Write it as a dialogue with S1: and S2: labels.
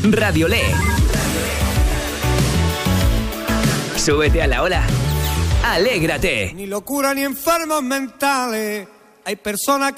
S1: Radiolé. Súbete a la ola. Alégrate.
S2: Ni locura ni enfermos mentales. Hay personas que